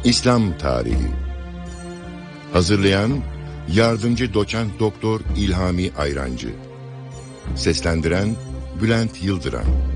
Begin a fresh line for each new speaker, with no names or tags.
İslam Tarihi. Hazırlayan Yardımcı Doçent Doktor İlhami Ayrancı. Seslendiren Bülent Yıldıran.